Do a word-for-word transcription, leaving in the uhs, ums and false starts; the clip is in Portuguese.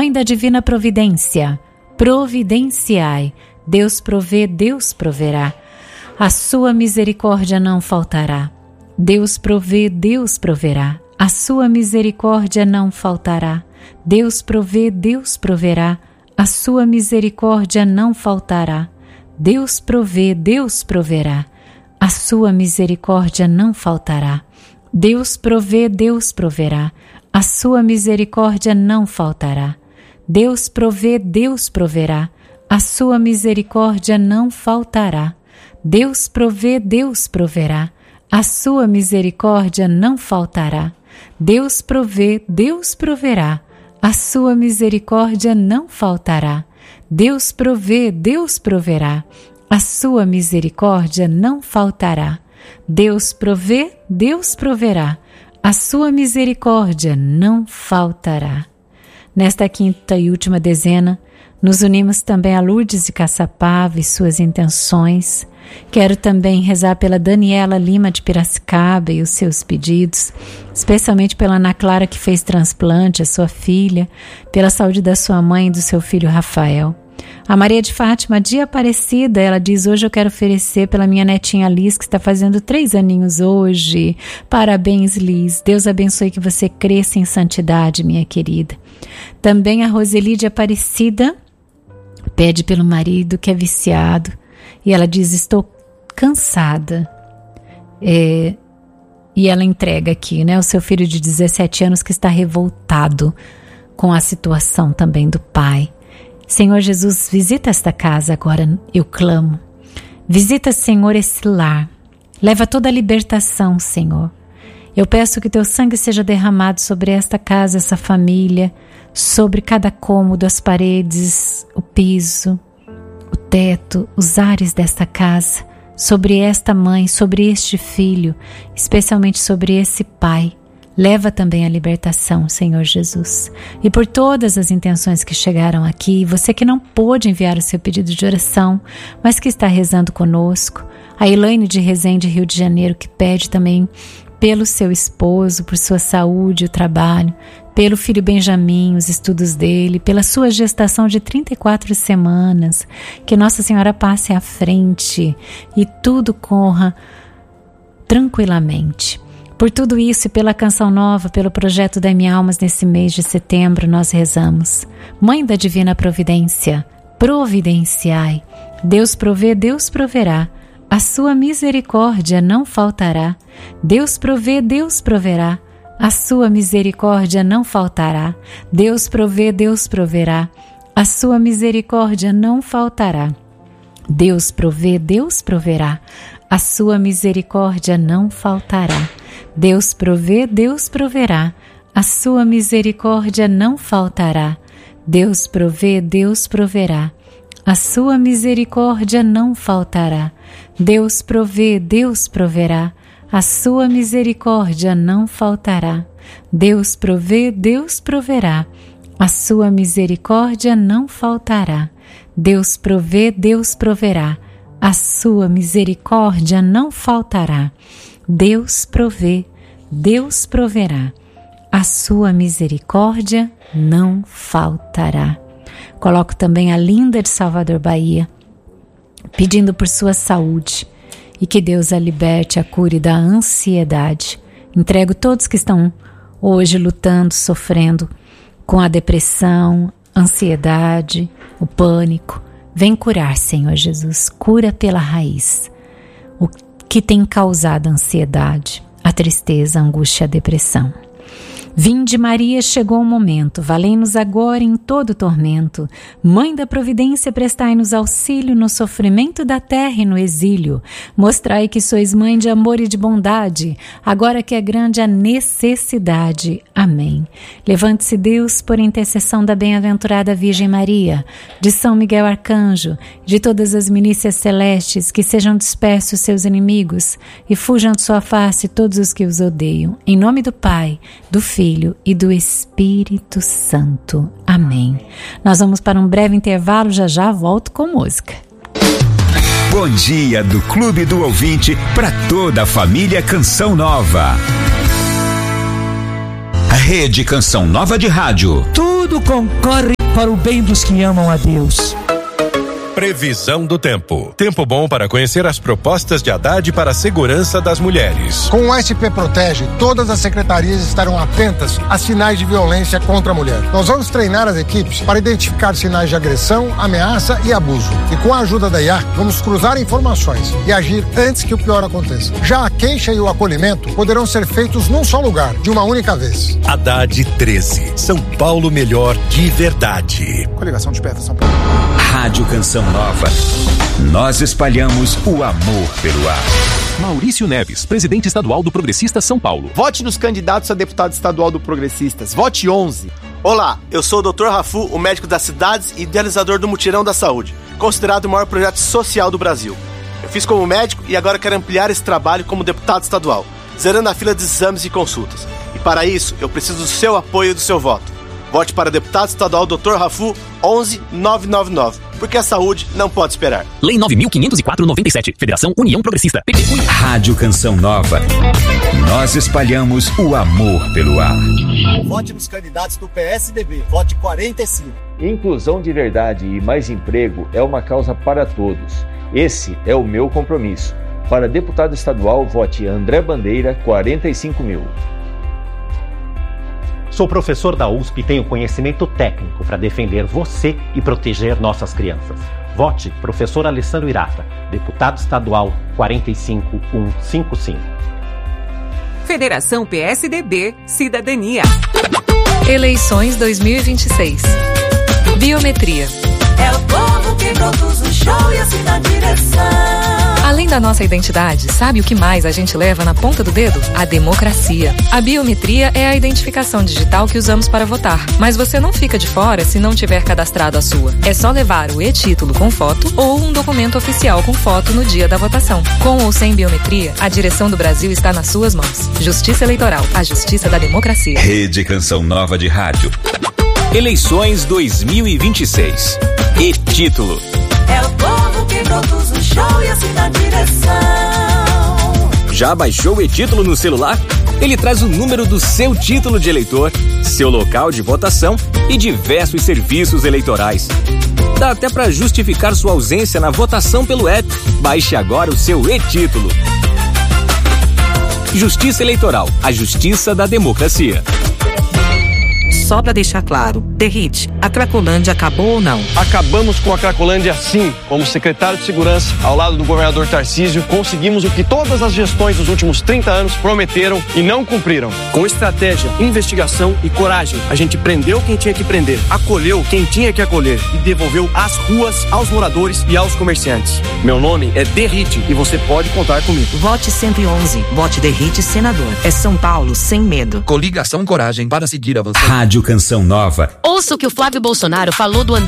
Mãe da Divina Providência, providenciai. Deus provê, Deus proverá. A sua misericórdia não faltará. Deus provê, Deus proverá. A sua misericórdia não faltará. Deus provê, Deus proverá. A sua misericórdia não faltará. Deus provê, Deus proverá. A sua misericórdia não faltará. Deus provê, Deus proverá. A sua misericórdia não faltará. Deus provê, Deus proverá. A sua misericórdia não faltará. Deus provê, Deus proverá. A sua misericórdia não faltará. Deus provê, Deus proverá. A sua misericórdia não faltará. Deus provê, Deus proverá. A sua misericórdia não faltará. Deus provê, Deus proverá. A sua misericórdia não faltará. Nesta quinta e última dezena, nos unimos também a Lourdes de Caçapava e suas intenções. Quero também rezar pela Daniela Lima de Piracicaba e os seus pedidos, especialmente pela Ana Clara que fez transplante, a sua filha, pela saúde da sua mãe e do seu filho Rafael. A Maria de Fátima de Aparecida, ela diz: hoje eu quero oferecer pela minha netinha Liz, que está fazendo três aninhos hoje. Parabéns, Liz. Deus abençoe que você cresça em santidade, minha querida. Também a Roseli de Aparecida pede pelo marido que é viciado. E ela diz: estou cansada. É, e ela entrega aqui, né, o seu filho de dezessete anos que está revoltado com a situação também do pai. Senhor Jesus, visita esta casa agora, eu clamo. Visita, Senhor, esse lar. Leva toda a libertação, Senhor. Eu peço que teu sangue seja derramado sobre esta casa, essa família, sobre cada cômodo, as paredes, o piso, o teto, os ares desta casa, sobre esta mãe, sobre este filho, especialmente sobre esse pai. Leva também a libertação, Senhor Jesus. E por todas as intenções que chegaram aqui, você que não pôde enviar o seu pedido de oração, mas que está rezando conosco, a Elaine de Resende, Rio de Janeiro, que pede também pelo seu esposo, por sua saúde, o trabalho, pelo filho Benjamin, os estudos dele, pela sua gestação de trinta e quatro semanas, que Nossa Senhora passe à frente e tudo corra tranquilamente. Por tudo isso e pela canção nova, pelo projeto da Dai-me Almas nesse mês de setembro, nós rezamos. Mãe da Divina Providência, providenciai. Deus provê, Deus proverá. A sua misericórdia não faltará. Deus provê, Deus proverá. A sua misericórdia não faltará. Deus provê, Deus proverá. A sua misericórdia não faltará. Deus provê, Deus proverá. A sua misericórdia não faltará. Deus provê, Deus proverá. A sua misericórdia não faltará. Deus provê, Deus proverá. A sua misericórdia não faltará. Deus provê, Deus proverá. A sua misericórdia não faltará. Deus provê, Deus proverá. A sua misericórdia não faltará. Deus provê, Deus proverá. A sua misericórdia não faltará. Deus provê, Deus proverá. A sua misericórdia não faltará. Coloco também a Linda de Salvador, Bahia, pedindo por sua saúde e que Deus a liberte, a cure da ansiedade. Entrego todos que estão hoje lutando, sofrendo com a depressão, ansiedade, o pânico. Vem curar, Senhor Jesus, cura pela raiz o que tem causado a ansiedade, a tristeza, a angústia, a depressão. Vinde Maria, chegou o momento, valei-nos agora em todo tormento. Mãe da providência, prestai-nos auxílio no sofrimento da terra e no exílio. Mostrai que sois mãe de amor e de bondade, agora que é grande a necessidade. Amém. Levante-se Deus por intercessão da bem-aventurada Virgem Maria, de São Miguel Arcanjo, de todas as milícias celestes, que sejam dispersos seus inimigos e fujam de sua face todos os que os odeiam. Em nome do Pai, do Filho, Filho e do Espírito Santo. Amém. Nós vamos para um breve intervalo, já já volto com música. Bom dia do Clube do Ouvinte para toda a família Canção Nova. A Rede Canção Nova de Rádio. Tudo concorre para o bem dos que amam a Deus. Previsão do tempo. Tempo bom para conhecer as propostas de Haddad para a segurança das mulheres. Com o S P Protege, todas as secretarias estarão atentas a sinais de violência contra a mulher. Nós vamos treinar as equipes para identificar sinais de agressão, ameaça e abuso. E com a ajuda da I A, vamos cruzar informações e agir antes que o pior aconteça. Já a queixa e o acolhimento poderão ser feitos num só lugar, de uma única vez. Haddad treze. São Paulo melhor de verdade. Coligação Desperta São Paulo. Rádio Canção Nova. Nós espalhamos o amor pelo ar. Maurício Neves, presidente estadual do Progressistas São Paulo. Vote nos candidatos a deputado estadual do Progressistas. Vote onze. Olá, eu sou o doutor Rafu, o médico das cidades e idealizador do Mutirão da Saúde, considerado o maior projeto social do Brasil. Eu fiz como médico e agora quero ampliar esse trabalho como deputado estadual, zerando a fila de exames e consultas. E para isso, eu preciso do seu apoio e do seu voto. Vote para deputado estadual doutor Rafu onze nove nove nove, porque a saúde não pode esperar. Lei nove mil quinhentos e quatro, noventa e sete. Federação União Progressista. P T U. Rádio Canção Nova. Nós espalhamos o amor pelo ar. Vote nos candidatos do P S D B. Vote quarenta e cinco. Inclusão de verdade e mais emprego é uma causa para todos. Esse é o meu compromisso. Para deputado estadual, vote André Bandeira, quarenta e cinco mil. Sou professor da U S P e tenho conhecimento técnico para defender você e proteger nossas crianças. Vote professor Alessandro Irata, deputado estadual quarenta e cinco mil cento e cinquenta e cinco. Federação P S D B Cidadania. Eleições dois mil e vinte e seis. Biometria. É o povo que produz o show e assim na direção. Além da nossa identidade, sabe o que mais a gente leva na ponta do dedo? A democracia. A biometria é a identificação digital que usamos para votar. Mas você não fica de fora se não tiver cadastrado a sua. É só levar o e-título com foto ou um documento oficial com foto no dia da votação. Com ou sem biometria, a direção do Brasil está nas suas mãos. Justiça Eleitoral, a justiça da democracia. Rede Canção Nova de Rádio. Eleições dois mil e vinte e seis. E-título. É o povo que produz o show e assim na direção. Já baixou o e-título no celular? Ele traz o número do seu título de eleitor, seu local de votação e diversos serviços eleitorais. Dá até para justificar sua ausência na votação pelo app. Baixe agora o seu e-título. Justiça Eleitoral, a justiça da democracia. Só para deixar claro, Derrite, a Cracolândia acabou ou não? Acabamos com a Cracolândia sim. Como secretário de Segurança, ao lado do governador Tarcísio, conseguimos o que todas as gestões dos últimos trinta anos prometeram e não cumpriram. Com estratégia, investigação e coragem, a gente prendeu quem tinha que prender, acolheu quem tinha que acolher e devolveu as ruas aos moradores e aos comerciantes. Meu nome é Derrite e você pode contar comigo. Vote cento e onze. Vote Derrite senador. É São Paulo sem medo. Coligação Coragem para seguir avançando. Rádio Canção Nova. Ouça o que o Flávio Bolsonaro falou do